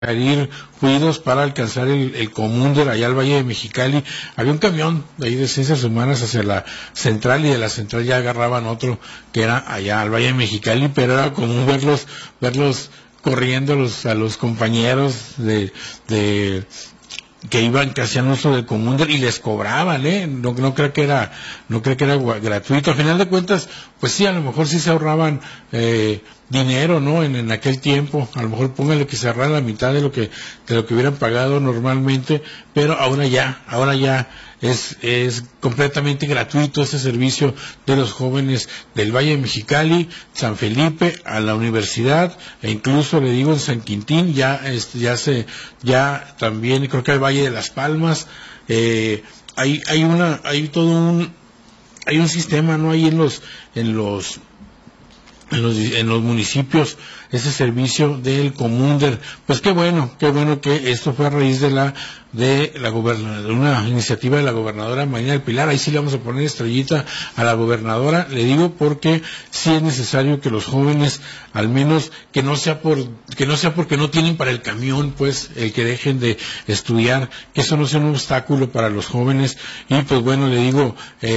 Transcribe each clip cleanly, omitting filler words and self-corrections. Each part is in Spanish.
ir fluidos para alcanzar el Comúnder allá al Valle de Mexicali. Había un camión de ahí de Ciencias Humanas hacia la central, y de la central ya agarraban otro que era allá al Valle de Mexicali, pero era común verlos corriendo a los compañeros de que iban, que hacían uso del Comúnder, y les cobraban, no creo que era gratuito. Al final de cuentas, pues sí, a lo mejor sí se ahorraban dinero, ¿no? En aquel tiempo, a lo mejor póngale que se ahorraran la mitad de lo que hubieran pagado normalmente, pero ahora ya es completamente gratuito ese servicio de los jóvenes del Valle de Mexicali, San Felipe, a la universidad, e incluso le digo en San Quintín, ya también creo que el Valle de las Palmas. Hay un sistema, ¿no? Ahí en los municipios, ese servicio del Comúnder. Pues qué bueno que esto fue a raíz de una iniciativa de la gobernadora Marina del Pilar. Ahí sí le vamos a poner estrellita a la gobernadora, le digo, porque sí es necesario que los jóvenes, al menos que no sea porque no tienen para el camión, pues, el que dejen de estudiar, que eso no sea un obstáculo para los jóvenes. Y pues bueno, le digo,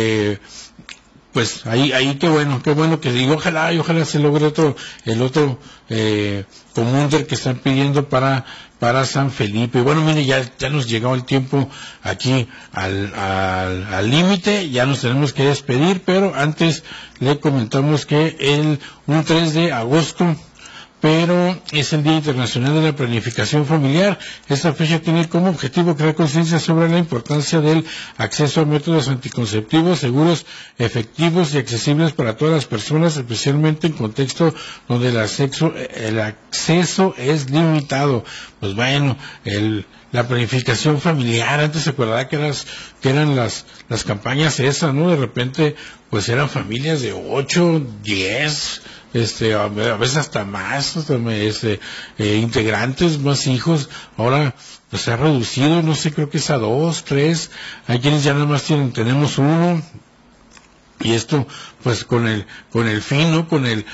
pues ahí qué bueno que digo, ojalá se logre el otro Comúnder que están pidiendo para San Felipe. Bueno, mire, ya nos llegó el tiempo aquí al límite, ya nos tenemos que despedir, pero antes le comentamos que un 3 de agosto, pero es el Día Internacional de la Planificación Familiar. Esta fecha tiene como objetivo crear conciencia sobre la importancia del acceso a métodos anticonceptivos seguros, efectivos y accesibles para todas las personas, especialmente en contexto donde el acceso es limitado. Pues bueno, la planificación familiar, antes se acordaba que eran las campañas esas, ¿no? De repente, pues eran familias de 8, 10, a veces hasta más, integrantes, más hijos. Ahora pues se ha reducido, no sé, creo que es a 2, 3, hay quienes ya nada más tenemos uno, y esto pues con el fin, ¿no? Con el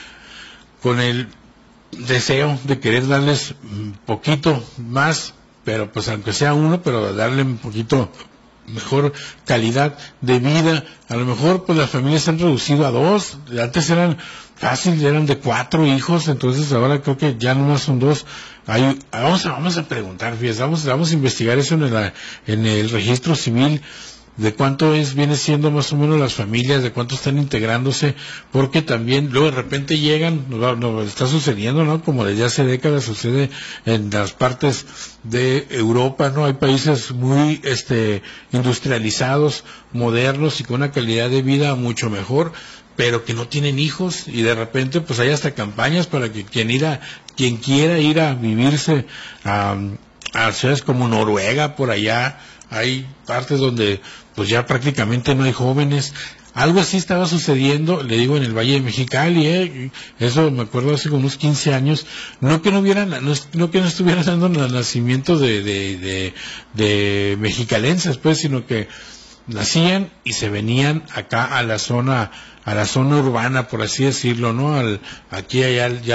deseo de querer darles un poquito más, pero pues aunque sea uno, pero darle un poquito mejor calidad de vida. A lo mejor pues las familias se han reducido a 2, antes eran de 4 hijos, entonces ahora creo que ya nomás son 2. Vamos a preguntar, fíjate, vamos a investigar eso en el registro civil, de cuánto viene siendo más o menos las familias, de cuánto están integrándose, porque también luego de repente llegan, no está sucediendo, ¿no? Como desde hace décadas sucede en las partes de Europa, ¿no? Hay países muy industrializados, modernos y con una calidad de vida mucho mejor, pero que no tienen hijos, y de repente pues hay hasta campañas para que quien quiera ir a vivirse a ciudades como Noruega, por allá. Hay partes donde pues ya prácticamente no hay jóvenes. Algo así estaba sucediendo, le digo, en el Valle de Mexicali, eso me acuerdo hace como unos 15 años, no que no estuvieran dando nacimientos de mexicalenses, pues, sino que nacían y se venían acá a la zona urbana, por así decirlo, ¿no? Aquí allá ya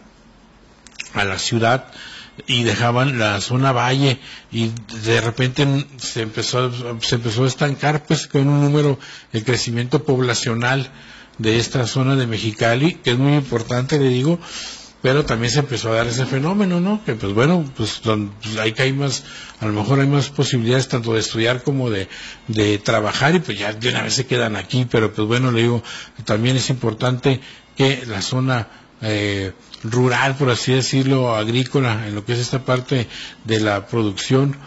a la ciudad, y dejaban la zona valle, y de repente se empezó a estancar, pues, con el crecimiento poblacional de esta zona de Mexicali, que es muy importante, le digo, pero también se empezó a dar ese fenómeno, ¿no? Que pues bueno, pues hay más, a lo mejor hay más posibilidades tanto de estudiar como de trabajar, y pues ya de una vez se quedan aquí, pero pues bueno, le digo, también es importante que la zona rural, por así decirlo, agrícola, en lo que es esta parte de la producción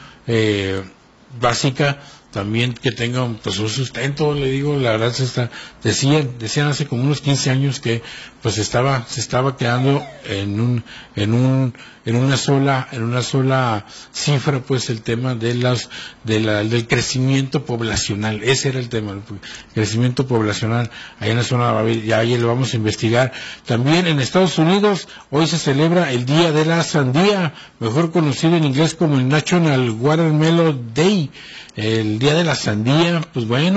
básica, también que tengan pues un sustento, le digo, la verdad decían hace como unos 15 años que pues se estaba quedando en una sola cifra, pues, el tema del crecimiento poblacional. Ese era el tema, el crecimiento poblacional allá en la zona, ya ahí lo vamos a investigar. También en Estados Unidos hoy se celebra el Día de la Sandía, mejor conocido en inglés como el National Watermelon Day, el Día de la Sandía. Pues bueno,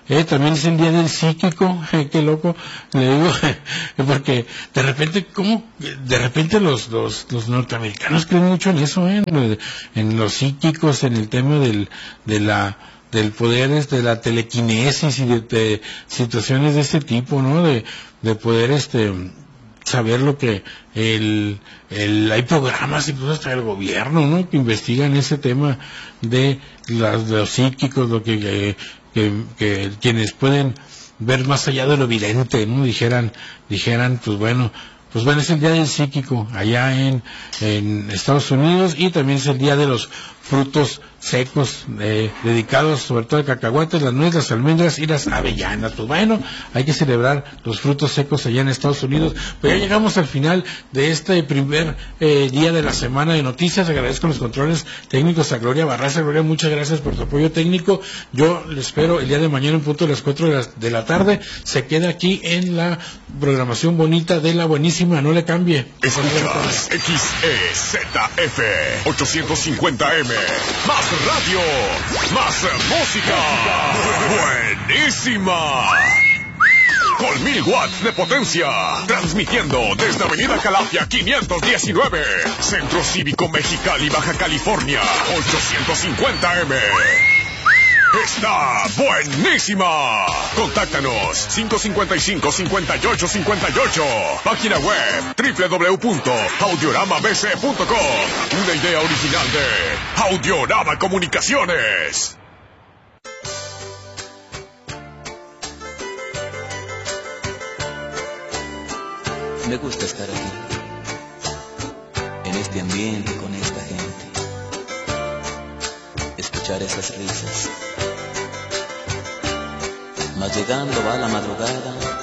También es el día del psíquico, qué loco, le digo, porque de repente los norteamericanos creen mucho en eso, en los psíquicos, en el tema del poder, de la telequinesis y de situaciones de ese tipo, ¿no? De poder, saber lo que hay programas, incluso hasta el gobierno, ¿no? Que investigan ese tema de los psíquicos, lo que quienes pueden ver más allá de lo evidente, ¿no? Dijeran, pues bueno, es el día del psíquico allá en Estados Unidos, y también es el día de los frutos secos, dedicados sobre todo a cacahuates, las nueces, las almendras y las avellanas. Pues bueno, hay que celebrar los frutos secos allá en Estados Unidos. Pues ya llegamos al final de este primer día de la semana de noticias. Agradezco los controles técnicos a Gloria Barraza. Gloria, muchas gracias por tu apoyo técnico. Yo les espero el día de mañana en punto de las 4 de la tarde. Se queda aquí en la programación bonita de la buenísima. No le cambie. Escuchas XEZF 850M. Más radio, más música. Buenísima. Con 1000 watts de potencia. Transmitiendo desde Avenida Calafia 519. Centro Cívico Mexicali, Baja California. 850M. Está buenísima. Contáctanos 555-5858. Página web www.audioramabc.com. Una idea original de Audiorama Comunicaciones. Me gusta estar aquí, en este ambiente, con esta gente, escuchar esas risas. Mas llegando va la madrugada